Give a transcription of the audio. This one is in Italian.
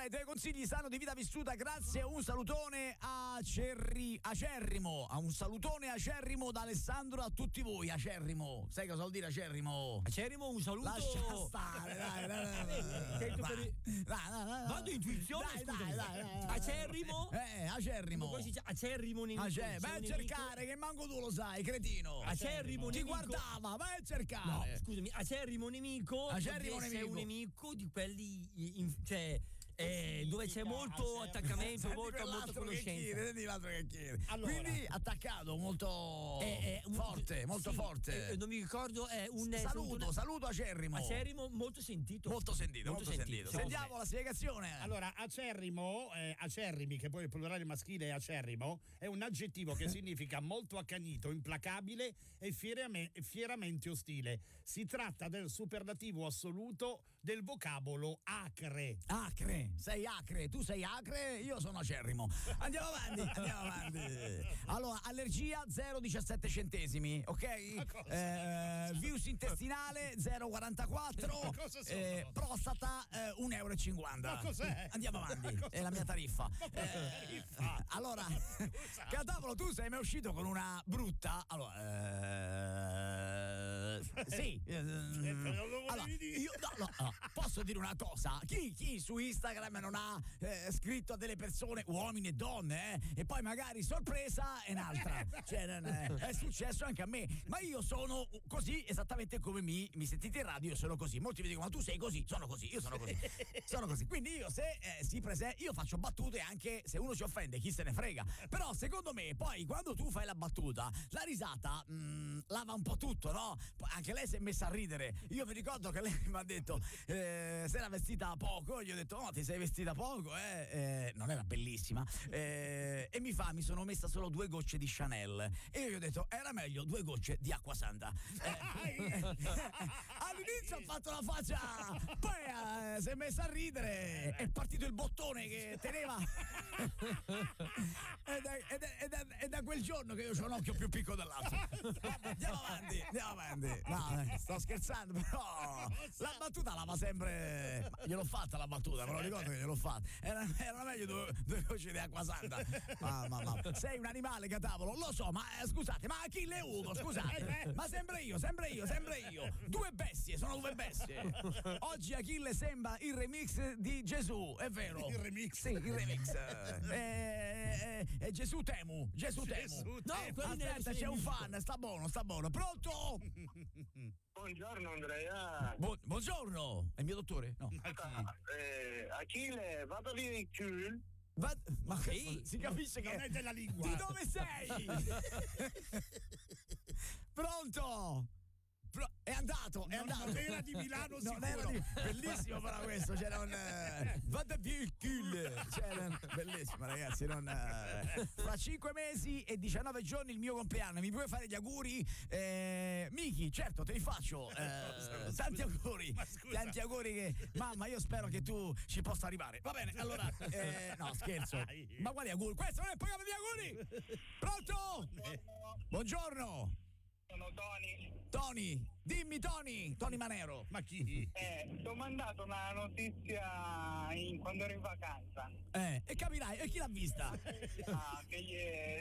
i tuoi consigli sanno di vita vissuta, grazie. Un salutone acerrimo, un salutone acerrimo da Alessandro a tutti voi. Acerrimo, sai cosa vuol dire acerrimo? Acerrimo, un saluto. Lascia stare, dai. Vado intuizione, dai. Acerrimo? Acerrimo. Poi si dice acerrimo nemico. Vai a cercare, che manco tu lo sai, cretino. Acerrimo ti nemico. Guardava, vai a cercare. No, scusami, acerrimo nemico. Acerrimo Sei nemico. un nemico di quelli dove c'è molto attaccamento, molto conoscenza. Senti l'altro che chiede. Allora. Quindi attaccato molto forte, molto forte. Non mi ricordo, è un saluto acerrimo. Acerrimo molto sentito. Molto sentito. Sentiamo la spiegazione. Allora, acerrimo, acerrimi, che poi il plurale maschile è acerrimo, è un aggettivo che significa molto accanito, implacabile e fieramente ostile. Si tratta del superlativo assoluto del vocabolo acre. Acre, sei acre, tu sei acre, io sono acerrimo. Andiamo avanti. Allora, allergia 0,17 centesimi, ok? Virus intestinale 0,44. Cosa sono? Prostata 1,50 €. Ma cos'è? Andiamo avanti, è la mia tariffa. Allora, Catavolo, tu sei mai uscito con una brutta? Allora, sì. Allora, io posso dire una cosa? Chi su Instagram non ha scritto a delle persone, uomini e donne, e poi magari sorpresa è un'altra. Cioè, è successo anche a me. Ma io sono così esattamente come mi sentite in radio, io sono così. Molti mi dicono, ma tu sei così? Sono così, io sono così. Sono così. Quindi io io faccio battute anche se uno si offende, chi se ne frega. Però secondo me poi quando tu fai la battuta, la risata lava un po' tutto, no? Anche lei si è messa a ridere. Io mi ricordo che lei mi ha detto si era vestita poco, gli ho detto no, ti sei vestita poco, non era bellissima, e mi sono messa solo 2 gocce di Chanel, e io gli ho detto era meglio 2 gocce di acqua santa. All'inizio ha fatto la faccia, poi si è messa a ridere, è partito il bottone che teneva ed da quel giorno che io ho un occhio più piccolo dell'altro. Andiamo avanti. No, sto scherzando, però la battuta lava sempre. Gliel'ho fatta la battuta, me lo ricordo che gliel'ho fatta. Era meglio 2 gocce di acqua santa. Ma sei un animale, Catavolo, lo so, ma scusate, ma Achille e Ugo, scusate, ma sempre io. 2 bestie, sono 2 bestie. Oggi Achille sembra il remix di Gesù, è vero? Il remix? Sì, il remix. È Gesù Temu. No, aspetta, c'è un fan, sta buono. Pronto? Buongiorno Andrea. Buongiorno. È il mio dottore? No. Achille, vado via in Kul. Ma sì, si capisce che non è della lingua. Di dove sei? Pronto? È andato. Non era di Milano sicuro. Bellissimo però questo, c'era un vada via il kill. Bellissimo ragazzi, fra 5 mesi e 19 giorni il mio compleanno, mi puoi fare gli auguri? Miki, certo, te li faccio. Tanti auguri che mamma, io spero che tu ci possa arrivare. Va bene, allora no, scherzo. Ma quali auguri? Questo non è programma di auguri. Pronto? Buongiorno. Sono Tony, dimmi Tony Manero. Ma chi? Ti ho mandato una notizia quando ero in vacanza. E capirai, e chi l'ha vista? Che